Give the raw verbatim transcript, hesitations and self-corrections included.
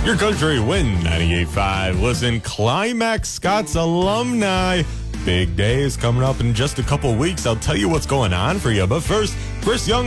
Your country win ninety-eight point five. Listen, Climax Scott's alumni. Big day is coming up in just a couple weeks. I'll tell you what's going on for you. But first, Chris Young.